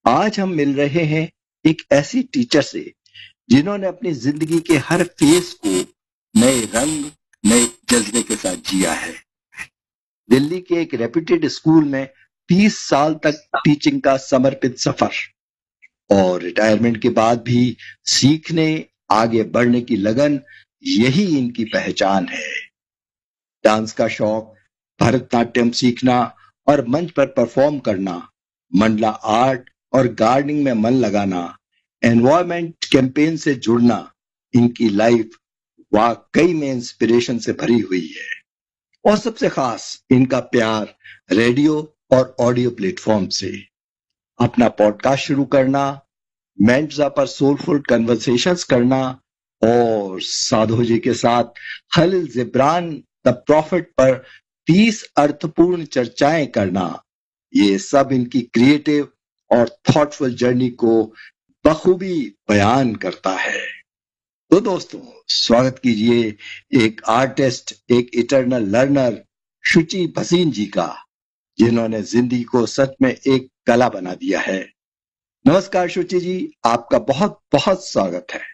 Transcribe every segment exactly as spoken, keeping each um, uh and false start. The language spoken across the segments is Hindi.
आज हम मिल रहे हैं एक ऐसी टीचर से जिन्होंने अपनी जिंदगी के हर फेज को नए रंग, नए जज्बे के साथ जिया है। दिल्ली के एक रेप्यूटेड स्कूल में तीस साल तक टीचिंग का समर्पित सफर और रिटायरमेंट के बाद भी सीखने, आगे बढ़ने की लगन, यही इनकी पहचान है। डांस का शौक, भरतनाट्यम सीखना और मंच पर परफॉर्म करना, मंडला आर्ट और गार्डनिंग में मन लगाना, एनवायरमेंट कैंपेन से जुड़ना, इनकी लाइफ वाकई में इंस्पिरेशन से भरी हुई है। और सबसे खास इनका प्यार रेडियो और ऑडियो प्लेटफॉर्म से। अपना पॉडकास्ट शुरू करना, मेंटजा पर सोलफुल कन्वर्सेशंस करना और साधु जी के साथ खलील जिब्रान द प्रॉफिट पर तीस अर्थपूर्ण चर्चाएं करना, ये सब इनकी क्रिएटिव और थॉटफुल जर्नी को बखूबी बयान करता है। तो दोस्तों, स्वागत कीजिए एक आर्टिस्ट, एक इटर्नल लर्नर शुचि भसीन जी का, जिन्होंने जिंदगी को सच में एक कला बना दिया है। नमस्कार शुचि जी, आपका बहुत बहुत स्वागत है।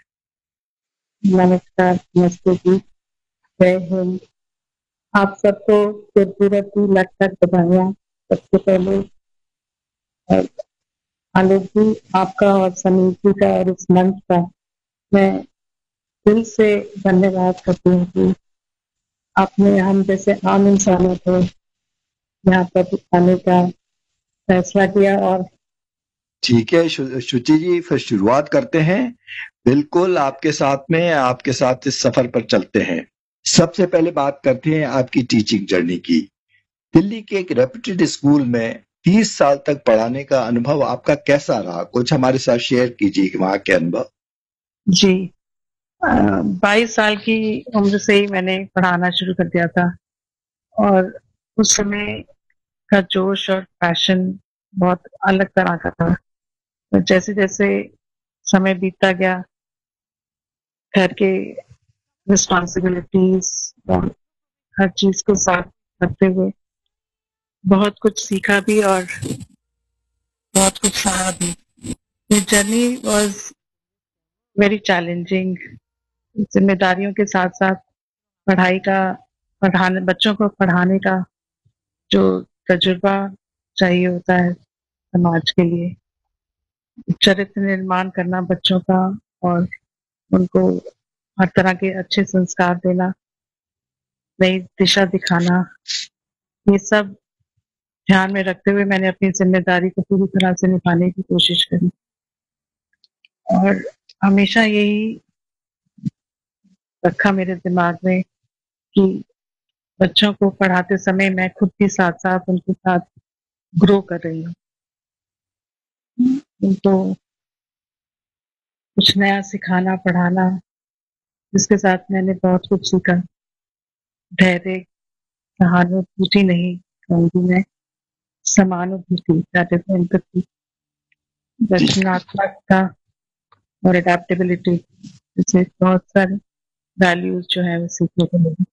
नमस्कार, नमस्ते जी, जय हिंद। आप सबको गुरपूरब की लख लख बधाइयाँ। सबसे पहले और आलोक जी, आपका और समीर जी का और इस मंच का मैं दिल से धन्यवाद करती हूँ कि आपने हम जैसे आम इंसानों को यहाँ पर आने का फैसला किया। और ठीक है शु- शुचि जी, फिर शुरुआत करते हैं। बिल्कुल आपके साथ में, आपके साथ इस सफर पर चलते हैं। सबसे पहले बात करते हैं आपकी टीचिंग जर्नी की। दिल्ली के एक रेप्यूटेड स्कूल में तीस साल तक पढ़ाने का अनुभव आपका कैसा रहा? कुछ हमारे साथ शेयर कीजिए वहां के अनुभव। जी, बाईस साल की उम्र से ही मैंने पढ़ाना शुरू कर दिया था और उस समय का जोश और पैशन बहुत अलग तरह का था। तो जैसे जैसे समय बीतता गया, घर के रिस्पॉन्सिबिलिटीज और हर चीज को साथ रखते हुए बहुत कुछ सीखा भी और बहुत कुछ सहा भी। ये जर्नी वाज वेरी चैलेंजिंग। जिम्मेदारियों के साथ साथ पढ़ाई का, पढ़ाने बच्चों को पढ़ाने का जो तजुर्बा चाहिए होता है समाज के लिए, चरित्र निर्माण करना बच्चों का और उनको हर तरह के अच्छे संस्कार देना, नई दिशा दिखाना, ये सब ध्यान में रखते हुए मैंने अपनी जिम्मेदारी को पूरी तरह से निभाने की कोशिश करी। और हमेशा यही रखा मेरे दिमाग में कि बच्चों को पढ़ाते समय मैं खुद भी साथ साथ उनके साथ ग्रो कर रही हूँ, उनको कुछ नया सिखाना, पढ़ाना, जिसके साथ मैंने बहुत कुछ सीखा। धैर्य, सहानुभूति नहीं कहूंगी मैं, समानुभूति, दैट इज एम्पैथी, रचनात्मकता और एडेप्टेबिलिटी, जैसे बहुत सारे वैल्यूज जो है वो सीखने को मिली।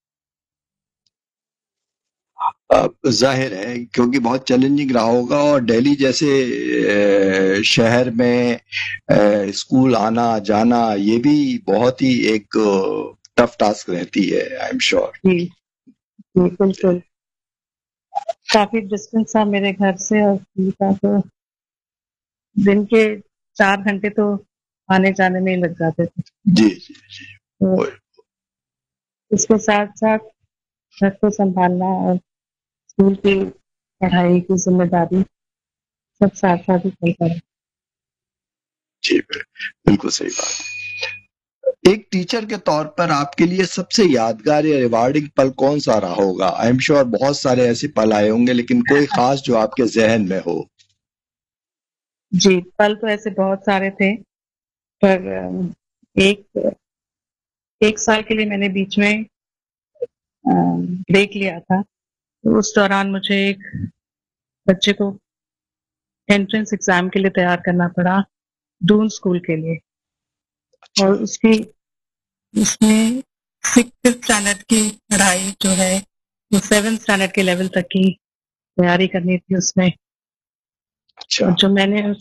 अ, जाहिर है क्योंकि बहुत चैलेंजिंग रहा होगा, और दिल्ली जैसे अ, शहर में अ, स्कूल आना जाना ये भी बहुत ही एक टफ टास्क रहती है, आई एम श्योर। जी जी, बिल्कुल। काफी डिस्टेंस था मेरे घर से और स्कूल का, तो दिन के चार घंटे तो आने जाने में ही लग जाते थे। जी जी जी। तो वो- इसके साथ साथ घर को संभालना और स्कूल की पढ़ाई की जिम्मेदारी सब साथ साथ ही चलता रहा। जी बिल- बिल्कुल सही बात। एक टीचर के तौर पर आपके लिए सबसे यादगार या रिवार्डिंग पल कौन सा रहा होगा? आई एम श्योर बहुत सारे ऐसे पल आए होंगे, लेकिन कोई खास जो आपके जहन में हो। जी, पल तो ऐसे बहुत सारे थे, पर अम, एक एक साल के लिए मैंने बीच में ब्रेक लिया था। तो उस दौरान मुझे एक बच्चे को एंट्रेंस एग्जाम के लिए तैयार करना पड़ा, दून स्कूल के लिए। और उसकी उसमें सिक्स स्टैंडर्ड की पढ़ाई जो है वो सेवन स्टैंडर्ड के लेवल तक की तैयारी करनी थी उसमें। अच्छा। और जो मैंने